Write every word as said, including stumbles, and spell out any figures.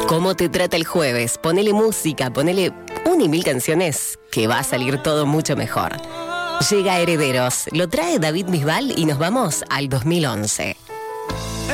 ¿Cómo te trata el jueves? Ponele música, ponele una y mil canciones que va a salir todo mucho mejor. Llega Herederos, lo trae David Bisbal y nos vamos al dos mil once.